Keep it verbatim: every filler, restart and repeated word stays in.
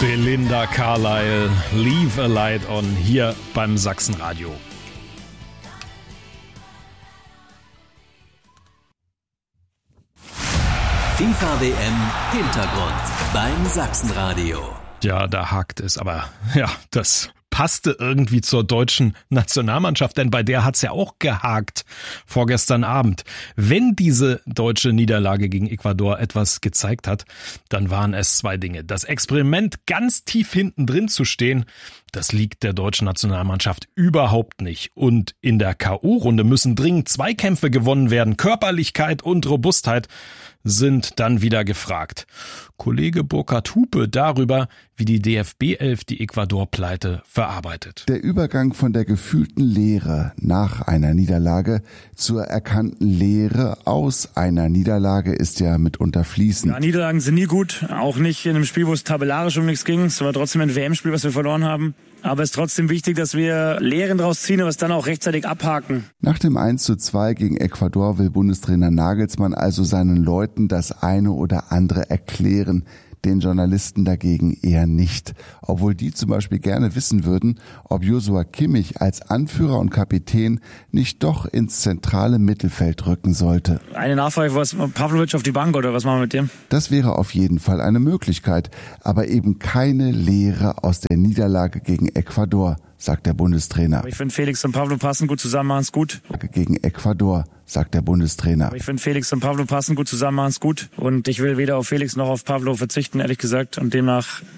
Belinda Carlisle, Leave a Light On, hier beim Sachsenradio. FIFA W M Hintergrund beim Sachsenradio. Ja, da hakt es, aber ja, das passte irgendwie zur deutschen Nationalmannschaft, denn bei der hat's ja auch gehakt vorgestern Abend. Wenn diese deutsche Niederlage gegen Ecuador etwas gezeigt hat, dann waren es zwei Dinge. Das Experiment, ganz tief hinten drin zu stehen, das liegt der deutschen Nationalmannschaft überhaupt nicht. Und in der K O-Runde müssen dringend Zweikämpfe gewonnen werden. Körperlichkeit und Robustheit sind dann wieder gefragt. Kollege Burkhard Hupe darüber, wie die D F B elf die Ecuador-Pleite verarbeitet. Der Übergang von der gefühlten Leere nach einer Niederlage zur erkannten Lehre aus einer Niederlage ist ja mitunter fließend. Ja, Niederlagen sind nie gut, auch nicht in einem Spiel, wo es tabellarisch um nichts ging. Es war trotzdem ein W M-Spiel, was wir verloren haben. Aber es ist trotzdem wichtig, dass wir Lehren draus ziehen, aber es dann auch rechtzeitig abhaken. Nach dem eins zu zwei gegen Ecuador will Bundestrainer Nagelsmann also seinen Leuten das eine oder andere erklären, den Journalisten dagegen eher nicht. Obwohl die zum Beispiel gerne wissen würden, ob Joshua Kimmich als Anführer und Kapitän nicht doch ins zentrale Mittelfeld rücken sollte. Eine Nachfrage, was Pavlovic auf die Bank oder was machen wir mit dem? Das wäre auf jeden Fall eine Möglichkeit, aber eben keine Lehre aus der Niederlage gegen Ecuador, sagt der Bundestrainer. Ich finde, Felix und Pavlo passen gut zusammen, machen es gut. Gegen Ecuador, sagt der Bundestrainer. Ich finde, Felix und Pavlo passen gut zusammen, machen es gut. Und ich will weder auf Felix noch auf Pavlo verzichten, ehrlich gesagt. Und demnach